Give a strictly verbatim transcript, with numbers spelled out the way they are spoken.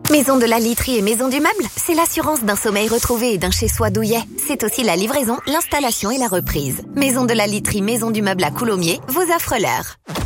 Maison de la literie et Maison du meuble, c'est l'assurance d'un sommeil retrouvé et d'un chez-soi douillet. C'est aussi la livraison, l'installation et la reprise. Maison de la literie, Maison du meuble à Coulommiers vous offre l'heure.